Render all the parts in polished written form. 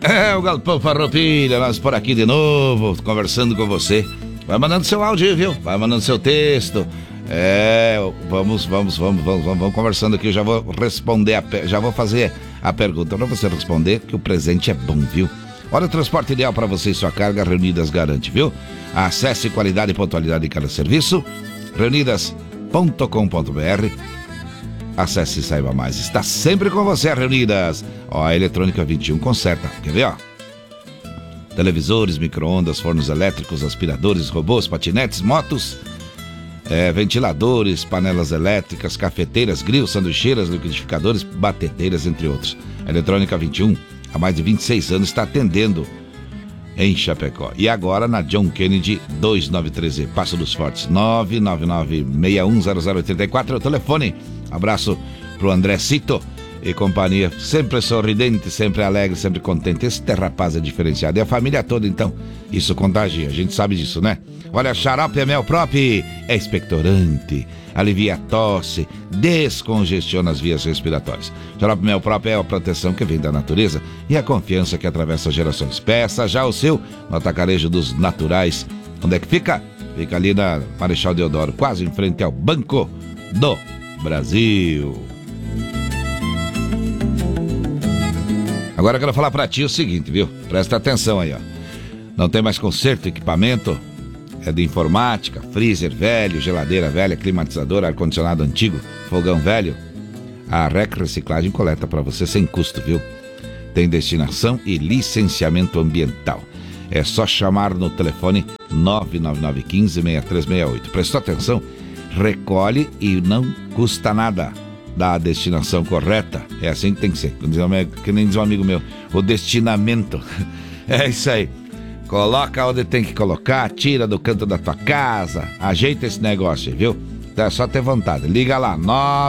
O Galpão Farroupilha, nós por aqui de novo, conversando com você. Vai mandando seu áudio, viu? Vai mandando seu texto. Vamos conversando aqui. Eu já vou responder, já vou fazer a pergunta para você responder, que o presente é bom, viu? Olha, o transporte ideal para você e sua carga, Reunidas garante, viu? Acesse qualidade e pontualidade de cada serviço, reunidas.com.br. Acesse e saiba mais. Está sempre com você, Reunidas. A Eletrônica 21 conserta. Quer ver, ó? Televisores, micro-ondas, fornos elétricos, aspiradores, robôs, patinetes, motos, ventiladores, panelas elétricas, cafeteiras, grilos, sanduicheiras, liquidificadores, batedeiras, entre outros. A Eletrônica 21, há mais de 26 anos, está atendendo em Chapecó. E agora na John Kennedy 293E, Passo dos Fortes, 999-610084 é o telefone. Abraço pro André Cito e companhia, sempre sorridente, sempre alegre, sempre contente. Esse rapaz é diferenciado, e a família toda, então isso contagia, a gente sabe disso, né? Olha, xarope é mel próprio, é expectorante, alivia a tosse, descongestiona as vias respiratórias. Xarope mel próprio é a proteção que vem da natureza e a confiança que atravessa gerações. Peça já o seu no Atacarejo dos Naturais. Onde é que fica? Fica ali na Marechal Deodoro, quase em frente ao Banco do Brasil. Agora eu quero falar pra ti o seguinte, viu? Presta atenção aí, ó. Não tem mais conserto, equipamento, é de informática, freezer velho, geladeira velha, climatizador, ar-condicionado antigo, fogão velho. A REC Reciclagem coleta pra você sem custo, viu? Tem destinação e licenciamento ambiental. É só chamar no telefone 99915-6368. Prestou atenção? Recolhe e não custa nada. Dá a destinação correta. É assim que tem que ser. Que nem diz um amigo meu, o destinamento. É isso aí. Coloca onde tem que colocar, tira do canto da tua casa, ajeita esse negócio aí, viu? Então é só ter vontade. Liga lá,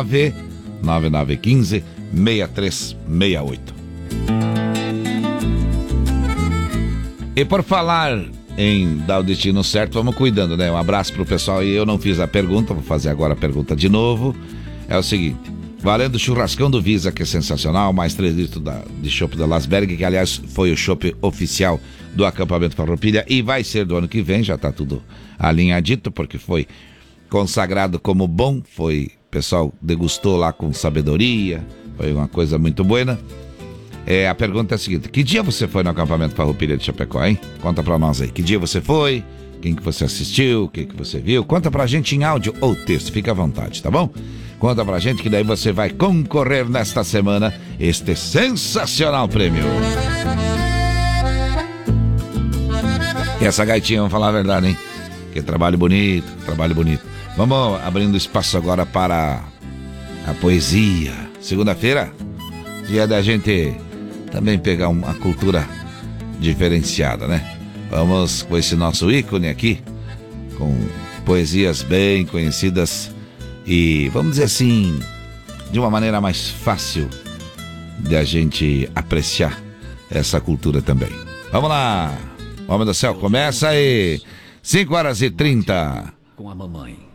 99915-6368. E por falar em dar o destino certo, vamos cuidando, né? Um abraço pro pessoal. E eu não fiz a pergunta, vou fazer agora a pergunta de novo. É o seguinte: valendo o churrascão do Visa, que é sensacional, mais 3 litros de chopp da Lasberg, que aliás foi o chopp oficial do acampamento Farroupilha e vai ser do ano que vem, já tá tudo alinhadito, porque foi consagrado como bom, o pessoal degustou lá com sabedoria, foi uma coisa muito boa. A pergunta é a seguinte: que dia você foi no acampamento Farroupilha de Chapecó, hein? Conta pra nós aí, que dia você foi, quem que você assistiu, o que que você viu, conta pra gente em áudio ou texto, fica à vontade, tá bom? Conta pra gente que daí você vai concorrer nesta semana este sensacional prêmio. E essa gaitinha, vamos falar a verdade, hein? Que trabalho bonito, trabalho bonito. Vamos abrindo espaço agora para a poesia. Segunda-feira, dia da gente também pegar uma cultura diferenciada, né? Vamos com esse nosso ícone aqui, com poesias bem conhecidas e, vamos dizer assim, de uma maneira mais fácil de a gente apreciar essa cultura também. Vamos lá, Homem do Céu, começa aí, 5h30. Com a mamãe.